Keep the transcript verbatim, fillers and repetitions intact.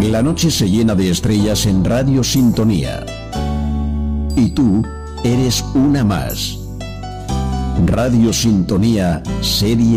La noche se llena de estrellas en Radio Sintonía. Y tú eres una más. Radio Sintonía, serie